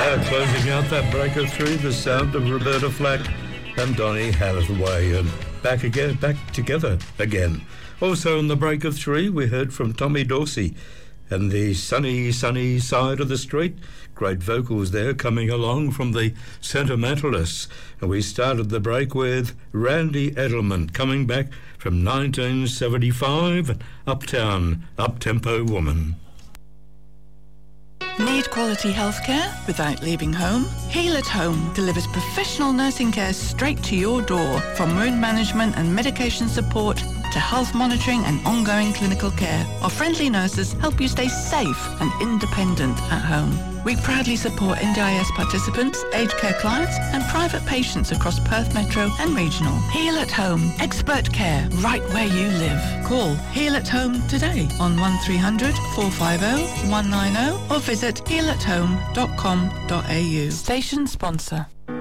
Closing out that break of three, the sound of Roberta Flack and Donny Hathaway, and back together again. Also in the break of three, we heard from Tommy Dorsey and the sunny side of the street. Great vocals there coming along from the Sentimentalists. And we started the break with Randy Edelman coming back from 1975 and Uptown, Uptempo Woman. Need quality healthcare without leaving home? Heal at Home delivers professional nursing care straight to your door, from wound management and medication support to health monitoring and ongoing clinical care. Our friendly nurses help you stay safe and independent at home. We proudly support NDIS participants, aged care clients and private patients across Perth Metro and Regional. Heal at Home. Expert care right where you live. Call Heal at Home today on 1300 450 190 or visit healathome.com.au. Station sponsor.